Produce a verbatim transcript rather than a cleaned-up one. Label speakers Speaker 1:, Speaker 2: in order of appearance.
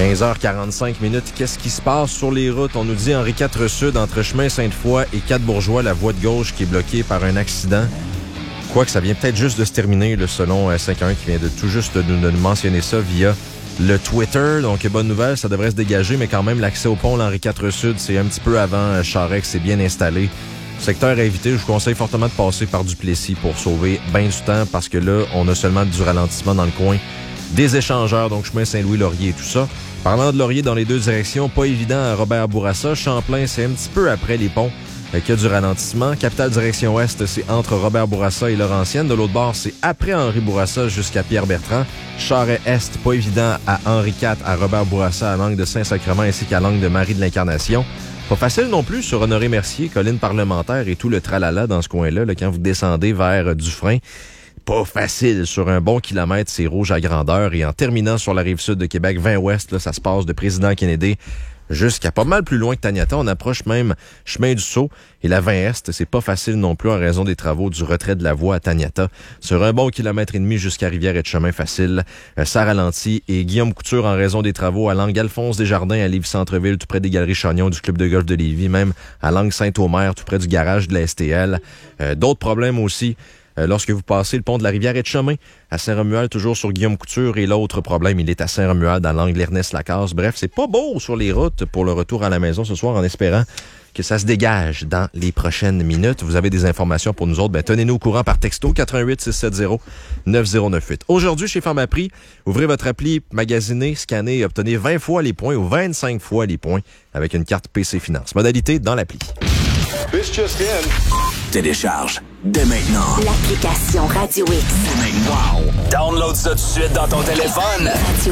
Speaker 1: quinze heures quarante-cinq minutes. Qu'est-ce qui se passe sur les routes? On nous dit Henri quatre Sud, entre chemin Sainte-Foy et Quatre-Bourgeois, la voie de gauche qui est bloquée par un accident. Quoique ça vient peut-être juste de se terminer, là, selon euh, cinq un un qui vient de tout juste de nous, de nous mentionner ça via le Twitter. Donc, bonne nouvelle, ça devrait se dégager, mais quand même, l'accès au pont Henri quatre Sud, c'est un petit peu avant euh, Charest, c'est bien installé. Secteur à éviter, je vous conseille fortement de passer par Duplessis pour sauver bien du temps, parce que là, on a seulement du ralentissement dans le coin des échangeurs, donc chemin Saint-Louis-Laurier et tout ça. Parlant de Laurier dans les deux directions, pas évident à Robert-Bourassa. Champlain, c'est un petit peu après les ponts euh, qu'il y a du ralentissement. Capitale direction ouest, c'est entre Robert-Bourassa et Laurentienne. De l'autre bord, c'est après Henri-Bourassa jusqu'à Pierre-Bertrand. Charest-Est, pas évident à Henri quatre, à Robert-Bourassa, à l'angle de Saint-Sacrement ainsi qu'à l'angle de Marie de l'Incarnation. Pas facile non plus sur Honoré-Mercier, colline parlementaire et tout le tralala dans ce coin-là, là, quand vous descendez vers euh, Dufresne. Pas facile. Sur un bon kilomètre, c'est rouge à grandeur. Et en terminant sur la rive sud de Québec, vingt ouest, là, ça se passe de Président Kennedy jusqu'à pas mal plus loin que Taniata. On approche même chemin du Sceau. Et la vingt est, c'est pas facile non plus en raison des travaux du retrait de la voie à Taniata. Sur un bon kilomètre et demi jusqu'à Rivière-et-Chemin facile, euh, ça ralentit. Et Guillaume Couture en raison des travaux à l'angle Alphonse Desjardins à Lévis-Centreville, tout près des Galeries Chagnon du Club de golf de Lévis, même à l'angle Saint-Omer, tout près du garage de la S T L. Euh, d'autres problèmes aussi. Euh, lorsque vous passez le pont de la Rivière-et-Chemin à Saint-Romuald, toujours sur Guillaume Couture, et l'autre problème, il est à Saint-Romuald, dans l'angle Ernest-Lacasse. Bref, c'est pas beau sur les routes pour le retour à la maison ce soir, en espérant que ça se dégage dans les prochaines minutes. Vous avez des informations pour nous autres, ben tenez-nous au courant par texto quatre un huit six sept zéro neuf zéro neuf huit. Aujourd'hui, chez Pharmaprix, ouvrez votre appli, magasinez, scannez et obtenez vingt fois les points ou vingt-cinq fois les points avec une carte P C Finance. Modalité dans l'appli.
Speaker 2: This just in.
Speaker 3: Télécharge dès maintenant
Speaker 4: l'application Radio X.
Speaker 3: Wow! Download ça tout de suite dans ton téléphone.
Speaker 4: Radio